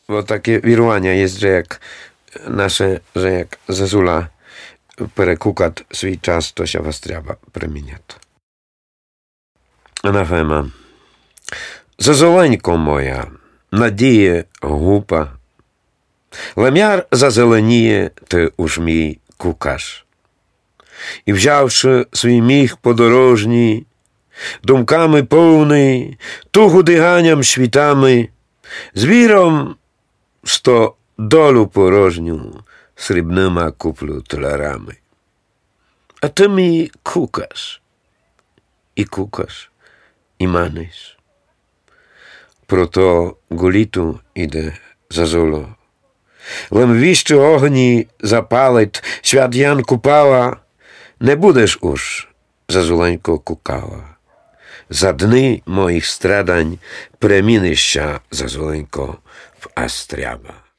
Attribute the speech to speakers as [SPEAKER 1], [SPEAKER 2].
[SPEAKER 1] Bo takie wirування jest, że jak Zezula perekukat swój czas, to się was trzeba premieniać. Анафема. Зазеленько моя, надіє гупа, лем'яр зазеленіє, ти уж мій кукаш. І взявши свій міг подорожній, думками повний, тугу диганням світами, з віром сто долю порожню срібнима куплю талерами. А ти мій кукаш, і кукаш, і маниш. Прото гуліту іде Зазуло. Лем віщо огні запалить, свят Ян купала, не будеш уж, Зазуленько, кукала. За дни моїх страдань премінища, Зазуленько, в астряба.